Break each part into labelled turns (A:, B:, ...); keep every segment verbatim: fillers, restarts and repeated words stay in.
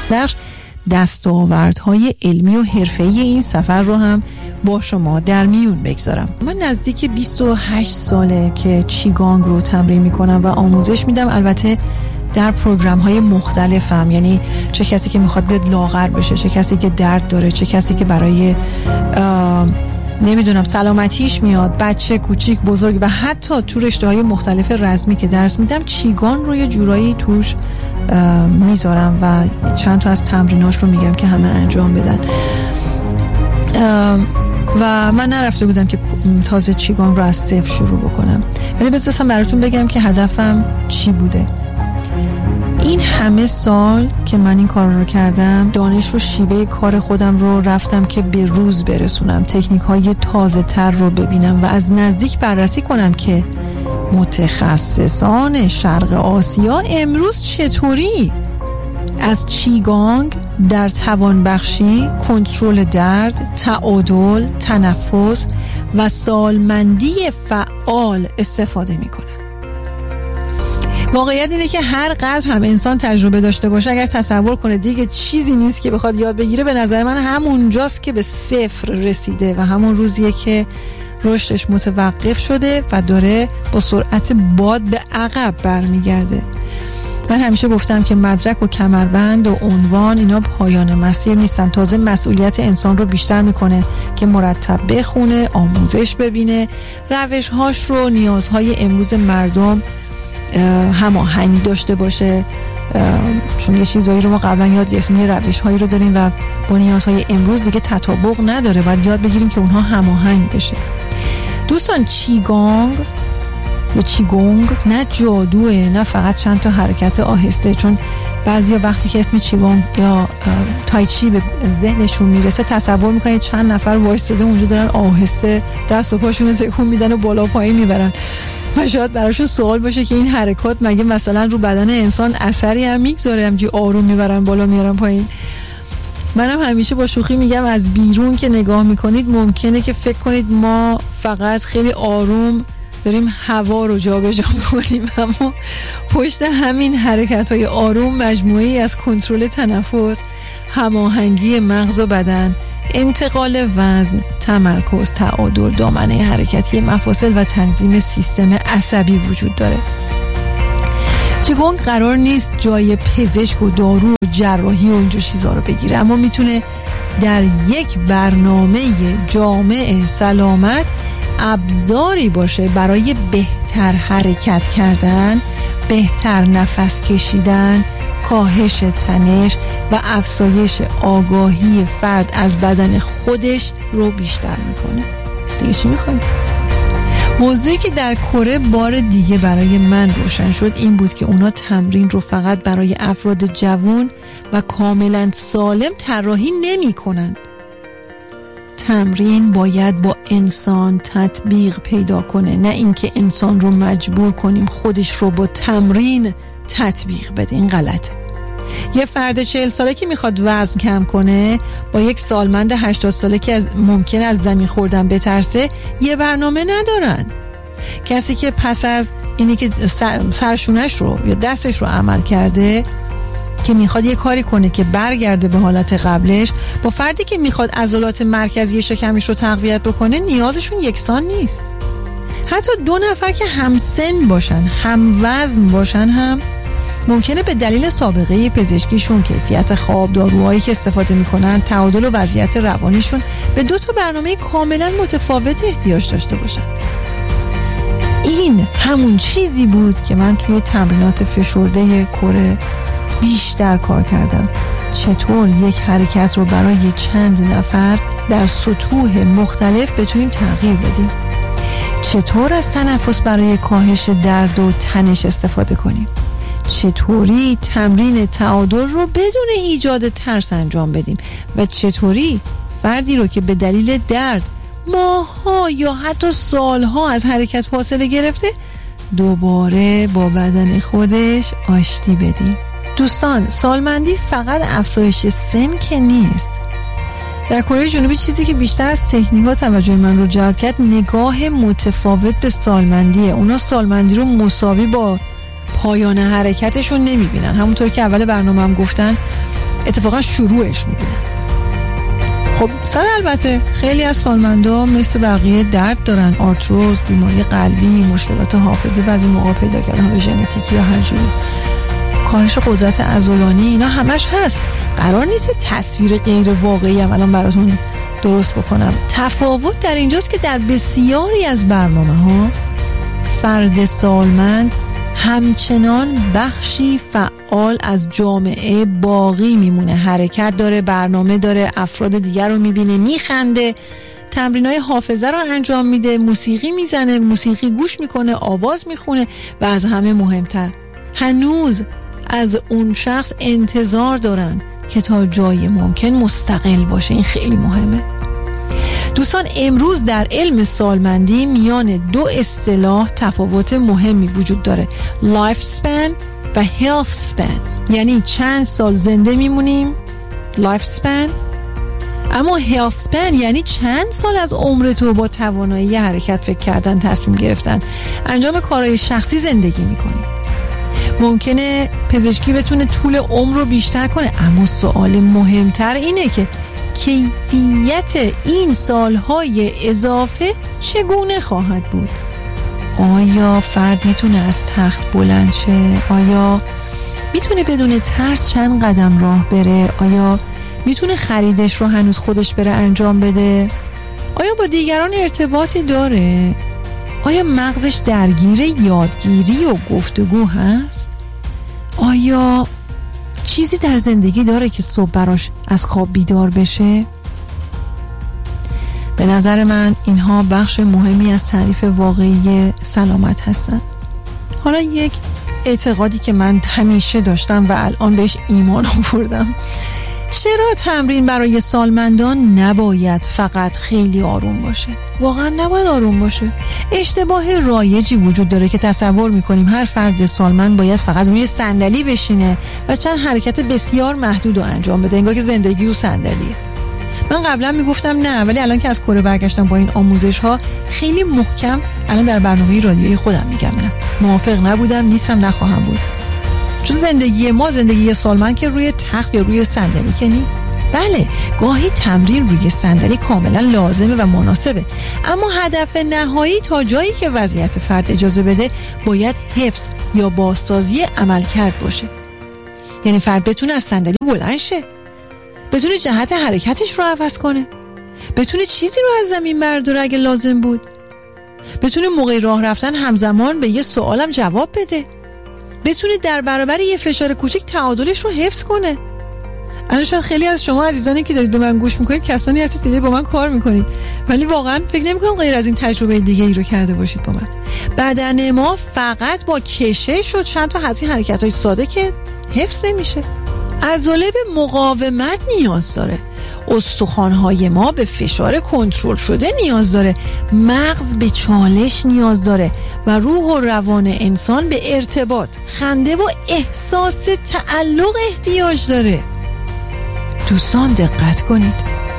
A: بخش دستاوردهای علمی و حرفه‌ای این سفر رو هم با شما در میون بگذارم. من نزدیک بیست و هشت ساله که چیگانگ رو تمرین میکنم و آموزش میدم، البته در پروگرام های مختلفم، یعنی چه کسی که میخواد بیاد لاغر بشه، چه کسی که درد داره، چه کسی که برای نمیدونم سلامتیش میاد، بچه کوچیک بزرگ، و حتی تو رشته های مختلف رزمی که درس میدم چیگان رو یه جورایی توش میذارم و چند تا از تمریناش رو میگم که همه انجام بدن. و من نرفته بودم که تازه چیگان رو از صفر شروع بکنم، ولی بذارم براتون بگم که هدفم چی بوده. این همه سال که من این کار رو کردم، دانش رو، شیوه کار خودم رو رفتم که به روز برسونم، تکنیک های تازه تر رو ببینم و از نزدیک بررسی کنم که متخصصان شرق آسیا امروز چطوری از چیگانگ در توانبخشی، کنترل درد، تعادل، تنفس و سالمندی فعال استفاده میکنن. واقعیت اینه که هر قدر هم انسان تجربه داشته باشه، اگر تصور کنه دیگه چیزی نیست که بخواد یاد بگیره، به نظر من همونجاست که به صفر رسیده و همون روزیه که رشدش متوقف شده و داره با سرعت باد به عقب برمیگرده. من همیشه گفتم که مدرک و کمربند و عنوان اینا پایان مسیر نیستن، تازه مسئولیت انسان رو بیشتر میکنه که مرتب بخونه، آموزش ببینه، روش‌هاش رو نیازهای امروز مردم هماهنگ داشته باشه، چون یه چیزایی رو ما قبلا یاد گرفتیم، یه روش‌هایی رو داریم و با نیازهای امروز دیگه تطابق نداره، باید یاد بگیریم که اونها هماهنگ بشه. دوستان، چیگانگ یا چیگونگ نه جادوه، نه فقط چند تا حرکت آهسته، چون بعضیا وقتی که اسم چیگونگ یا تایچی به ذهنشون میرسه تصور میکنن چند نفر وایساده اونجا دارن آهسته دست و پاشون رو تکون میدن و بالا پایین میبرن و شاید براشون سوال باشه که این حرکات مگه مثلا رو بدن انسان اثری هم میگذاره، همجوری آروم میبرن بالا میارن پایین؟ منم همیشه با شوخی میگم از بیرون که نگاه میکنید ممکنه که فکر کنید ما فقط خیلی آروم داریم هوا رو جا به جا می‌کنیم، اما پشت همین حرکت‌های آروم مجموعه‌ای از کنترل تنفس، هماهنگی مغز و بدن، انتقال وزن، تمرکز، تعادل، دامنه حرکتی مفاصل و تنظیم سیستم عصبی وجود داره. چیگونگ قرار نیست جای پزشک و دارو و جراحی و اینجور چیزا رو بگیره، اما میتونه در یک برنامه جامع سلامت ابزاری باشه برای بهتر حرکت کردن، بهتر نفس کشیدن، کاهش تنش و افزایش آگاهی فرد از بدن خودش رو بیشتر میکنه. دیگه چی میخواید؟ موضوعی که در کره بار دیگه برای من روشن شد این بود که اونا تمرین رو فقط برای افراد جوان و کاملا سالم طراحی نمی کنن. تمرین باید با انسان تطبیق پیدا کنه، نه اینکه انسان رو مجبور کنیم خودش رو با تمرین تطبیق بده. این غلطه. یه فرد چهل ساله که میخواد وزن کم کنه با یک سالمند هشتاد ساله که از ممکنه از زمین خوردن بترسه یه برنامه ندارن. کسی که پس از اینی که سرشونش رو یا دستش رو عمل کرده که میخواد یه کاری کنه که برگرده به حالت قبلش، با فردی که میخواد عضلات مرکزی شکمش رو تقویت بکنه نیازشون یکسان نیست. حتی دو نفر که همسن باشن، هم وزن باشن، هم ممکنه به دلیل سابقه پزشکیشون، کیفیت خواب، داروهایی که استفاده میکنن، تعادل و وضعیت روانیشون به دو تا برنامه کاملا متفاوت احتیاج داشته باشن. این همون چیزی بود که من توی تمرینات فشرده کره بیشتر کار کردم. چطور یک حرکت رو برای چند نفر در سطوح مختلف بتونیم تغییر بدیم. چطور از تنفس برای کاهش درد و تنش استفاده کنیم. چطوری تمرین تعادل رو بدون ایجاد ترس انجام بدیم و چطوری فردی رو که به دلیل درد ماها یا حتی سالها از حرکت فاصله گرفته دوباره با بدن خودش آشتی بدیم. دوستان، سالمندی فقط افزایش سن که نیست. در کره جنوبی چیزی که بیشتر از تکنیک‌ها توجه من رو جلب کرد نگاه متفاوت به سالمندیه. اونا سالمندی رو مساوی با پایان حرکتشون نمیبینن. همونطور که اول برنامه هم گفتن اتفاقا شروعش میبینن. خب صد البته خیلی از سالمندا مثل بقیه درد دارن، آرتروز، بیماری قلبی، مشکلات حافظه بعضی موقع پیدا کردن به ژنتیکی یا هر جوری، کاهش قدرت عضلانی، اینا همش هست. قرار نیست تصویر غیر واقعی هم الان براتون درست بکنم. تفاوت در اینجاست که در بسیاری از برنامه ها فرد سالمند همچنان بخشی فعال از جامعه باقی میمونه، حرکت داره، برنامه داره، افراد دیگر رو میبینه، میخنده، تمرینای حافظه رو انجام میده، موسیقی میزنه، موسیقی گوش میکنه، آواز میخونه و از همه مهمتر هنوز از اون شخص انتظار دارن که تا جای ممکن مستقل باشه. این خیلی مهمه. دوستان امروز در علم سالمندی میان دو اصطلاح تفاوت مهمی وجود داره، لایف سپن و هیلث سپن. یعنی چند سال زنده میمونیم، لایف سپن، اما هیلث سپن یعنی چند سال از عمر تو با توانایی حرکت، فکر کردن، تصمیم گرفتن، انجام کارهای شخصی زندگی میکنی. ممکنه پزشکی بتونه طول عمر رو بیشتر کنه، اما سوال مهمتر اینه که کیفیت این سالهای اضافه چگونه خواهد بود؟ آیا فرد میتونه از تخت بلند شه؟ آیا میتونه بدون ترس چند قدم راه بره؟ آیا میتونه خریدش رو هنوز خودش بره انجام بده؟ آیا با دیگران ارتباطی داره؟ آیا مغزش درگیر یادگیری و گفتگو هست؟ آیا چیزی در زندگی داره که صبح براش از خواب بیدار بشه؟ به نظر من اینها بخش مهمی از تعریف واقعی سلامت هستن. حالا یک اعتقادی که من همیشه داشتم و الان بهش ایمان آوردم، چرا تمرین برای سالمندان نباید فقط خیلی آروم باشه؟ واقعا نباید آروم باشه. اشتباه رایجی وجود داره که تصور میکنیم هر فرد سالمند باید فقط روی صندلی بشینه و چند حرکت بسیار محدود رو انجام بده، انگار که زندگی رو صندلیه. من قبلا میگفتم نه، ولی الان که از کره برگشتم با این آموزش ها خیلی محکم الان در برنامه رادیویی خودم میگم نه، موافق نبودم، نیستم، نخواهم بود. چون زندگی ما زندگی سالمند که روی تخت یا روی صندلی که نیست. بله گاهی تمرین روی صندلی کاملا لازمه و مناسبه، اما هدف نهایی تا جایی که وضعیت فرد اجازه بده باید حفظ یا بازسازی عملکرد باشه. یعنی فرد بتونه از صندلی بلند شه، بتونه جهت حرکتش رو عوض کنه، بتونه چیزی رو از زمین برداره اگه لازم بود، بتونه موقع راه رفتن همزمان به یه سوالم جواب بده، بتونه در برابر یه فشار کوچک تعادلش رو حفظ کنه. الان شاید خیلی از شما عزیزانی که دارید به من گوش میکنید کسانی هستید که دارید با من کار میکنید، ولی واقعا فکر نمیکنم غیر از این تجربه دیگه ای رو کرده باشید با من. بدن ما فقط با کشش و چند تا از این حرکت‌های ساده که حفظ نمیشه. عضله به مقاومت نیاز داره، استخوان‌های ما به فشار کنترل شده نیاز داره، مغز به چالش نیاز داره و روح و روان انسان به ارتباط، خنده و احساس تعلق احتیاج داره. دوستان دقت کنید.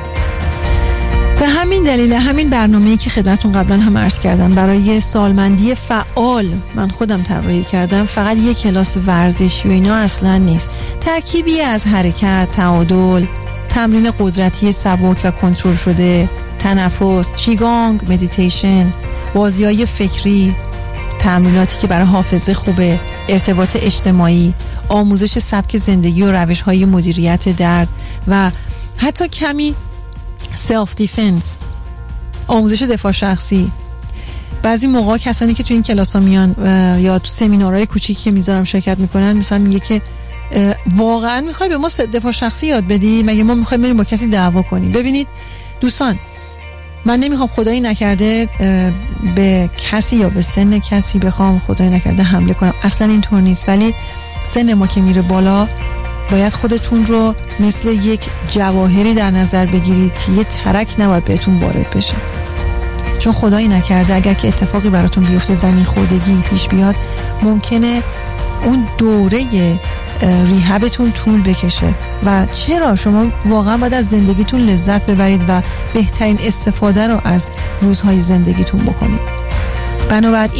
A: به همین دلیل همین برنامه‌ای که خدمتتون قبلا هم عرض کردم برای سالمندی فعال من خودم طراحی کردم، فقط یک کلاس ورزشی و اینا اصلا نیست. ترکیبی از حرکت، تعادل، تمرین قدرتی سبک و کنترل شده، تنفس، چیگانگ، مدیتیشن، بازی‌های فکری، تمریناتی که برای حافظه خوبه، ارتباط اجتماعی، آموزش سبک زندگی و روش‌های مدیریت درد و حتی کمی سلف دیفنس، آموزش دفاع شخصی. بعضی موقع کسانی که تو این کلاس‌ها میان یا تو سمینارهای کوچیکی که میذارم شرکت میکنن، مثلا میگه که واقعا میخوای به ما دفاع شخصی یاد بدی؟ مگه ما میخوایم بریم با کسی دعوا کنیم؟ ببینید دوستان، من نمیخوام خدایی نکرده به کسی یا به سن کسی بخوام خدایی نکرده حمله کنم، اصلا اینطور نیست، ولی سن ما که میره بالا باید خودتون رو مثل یک جواهری در نظر بگیرید که یه ترک نباید بهتون وارد بشه، چون خدایی نکرده اگر که اتفاقی براتون بیفته، زمین خوردگی پیش بیاد، ممکنه اون دوره ریهبتون طول بکشه و چرا شما واقعا باید از زندگیتون لذت ببرید و بهترین استفاده رو از روزهای زندگیتون بکنید. بنابراین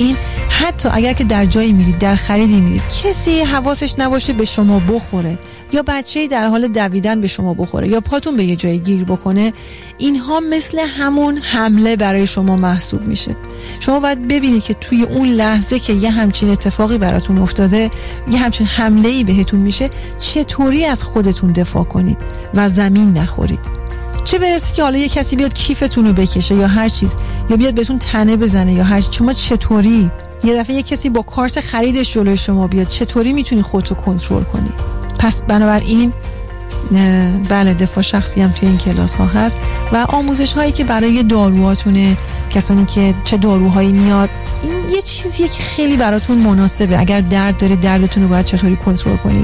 A: حتی اگر که در جایی میرید، در خریدی میرید، کسی حواسش نباشه به شما بخوره یا بچه‌ای در حال دویدن به شما بخوره یا پاتون به یه جایی گیر بکنه، اینها مثل همون حمله برای شما محسوب میشه. شما باید ببینید که توی اون لحظه که یه همچین اتفاقی براتون افتاده، یه همچین حمله‌ای بهتون میشه، چطوری از خودتون دفاع کنید و زمین نخورید. چه برسه که حالا یه کسی بیاد کیفتون رو بکشه یا هر چیز، یا بیاد بهتون تنه بزنه یا هر چیز، شما چطوری یه دفعه یه کسی با کارت خریدش جلوی شما بیاد، چطوری میتونی خودتو کنترل کنی؟ پس بنابراین بله، دفاع شخصی هم توی این کلاس ها هست و آموزش هایی که برای داروهاتونه، کسانی که چه داروهایی میاد، این یه چیزیه که خیلی براتون مناسبه. اگر درد داره، دردتون رو باید چطوری کنترل کنید.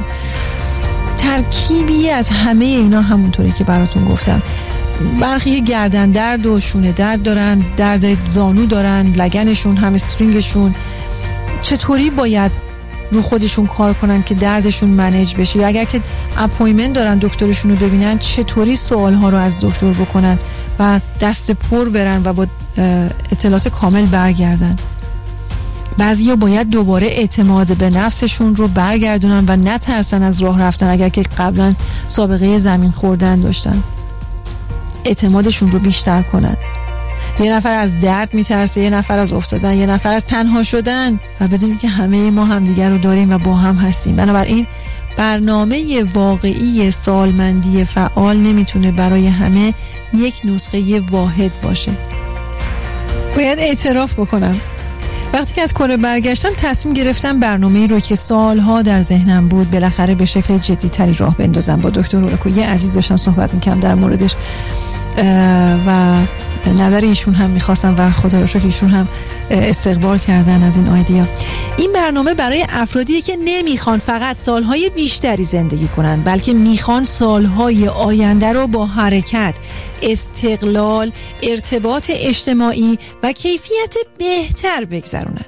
A: ترکیبی از همه اینا، همونطوری که براتون گفتم. برخی گردن درد و شونه درد دارن، درد زانو دارن، لگنشون، همسترینگشون، چطوری باید رو خودشون کار کنن که دردشون منیج بشه، یا اگر که اپوینتمنت دارن دکترشون رو ببینن، چطوری سوالها رو از دکتر بکنن و دست پر برن و با اطلاعات کامل برگردن. بعضیا باید دوباره اعتماد به نفسشون رو برگردونن و نترسن از راه رفتن اگر که قبلا سابقه زمین خوردن داشتن. اعتمادشون رو بیشتر کنن. یه نفر از درد میترسه، یه نفر از افتادن، یه نفر از تنها شدن، و بدونید که همه ما هم دیگر رو داریم و با هم هستیم. بنابراین برنامه واقعی سالمندی فعال نمیتونه برای همه یک نسخه واحد باشه. باید اعتراف بکنم، وقتی که از کره برگشتم تصمیم گرفتم برنامه‌ای رو که سالها در ذهنم بود بالاخره به شکل جدی‌تری راه بندازم. با دکتر اورکو یه عزیز داشتم صحبت می‌کردم در موردش و نظر ایشون هم می‌خواستم و خدا رو شکر ایشون هم استقبال کردن از این ایده. این برنامه برای افرادیه که نمیخوان فقط سالهای بیشتری زندگی کنن، بلکه میخوان سالهای آینده رو با حرکت، استقلال، ارتباط اجتماعی و کیفیت بهتر بگذرونن.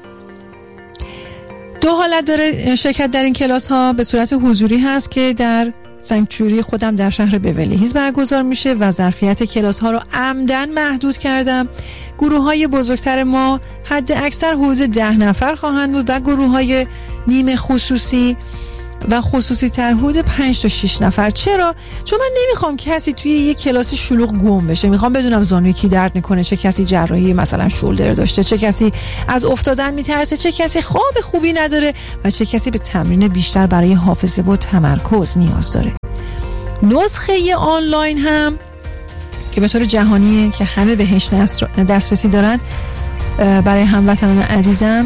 A: دو حالت داره شرکت در این کلاس ها. به صورت حضوری هست که در سانکچوری خودم در شهر بیولی هیلز برگزار میشه و ظرفیت کلاس ها رو عمدن محدود کردم. گروه های بزرگتر ما حد اکثر حدود ده نفر خواهند بود و گروه های نیمه خصوصی و خصوصی تر حدود پنج تا شش نفر. چرا؟ چون من نمیخوام کسی توی یک کلاس شلوغ گم بشه. میخوام بدونم زانوی کی درد میکنه، چه کسی جراحی مثلا شولدر داشته، چه کسی از افتادن میترسه، چه کسی خواب خوبی نداره و چه کسی به تمرین بیشتر برای حافظه و تمرکز نیاز داره. نسخه آنلاین هم که به طور جهانیه که همه بهش دسترسی دارن برای هموطنان عزیزم،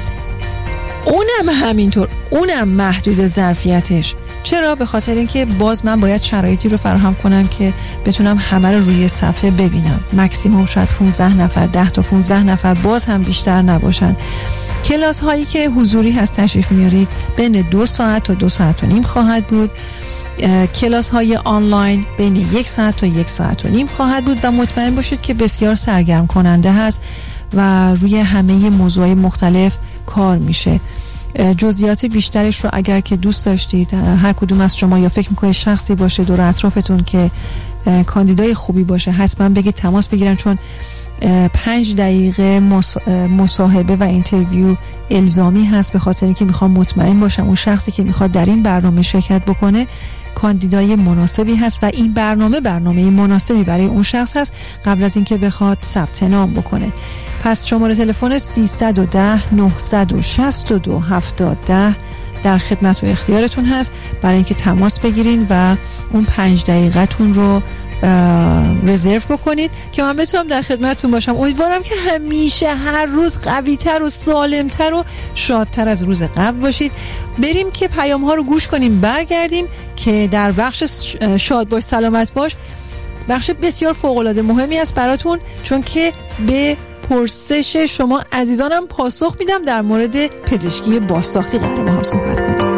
A: اونم همینطور، اونم محدود ظرفیتش. چرا؟ به خاطر اینکه باز من باید شرایطی رو فراهم کنم که بتونم همه رو روی صفحه ببینم. مکسیموم شاید پانزده نفر، ده تا پانزده نفر، باز هم بیشتر نباشن. کلاس هایی که حضوری هست تشریف میارید بین دو ساعت تا دو ساعت و نیم خواهد بود. کلاس های آنلاین بین یک ساعت تا یک ساعت و نیم خواهد بود و مطمئن باشید که بسیار سرگرم کننده هست و روی همه موضوعات مختلف کار میشه. جزئیات بیشترش رو اگر که دوست داشتید، هر کدوم از شما یا فکر میکنید شخصی باشه دور اطرافتون که کاندیدای خوبی باشه، حتما بگید تماس بگیرن، چون پنج دقیقه مصاحبه و اینترویو الزامی هست، به خاطر اینکه میخوام مطمئن باشم اون شخصی که میخواد در این برنامه شرکت بکنه کاندیدای مناسبی هست و این برنامه برنامه مناسبی برای اون شخص هست قبل از اینکه بخواد ثبت نام بکنه. پس شماره تلفن سیصد و ده نهصد و شصت و دو هفتاد ده در خدمت و اختیارتون هست برای اینکه تماس بگیرین و اون پنج دقیقتون رو رزرو بکنید که من بتونم در خدمتتون باشم. امیدوارم که همیشه هر روز قوی‌تر و سالمتر و شادتر از روز قبل باشید. بریم که پیام ها رو گوش کنیم، برگردیم که در بخش شاد باش سلامت باش بخش بسیار فوق‌العاده مهمی است براتون، چون که به پرسش شما عزیزانم پاسخ میدم در مورد پزشکی بازساختی قراره با هم صحبت کنیم.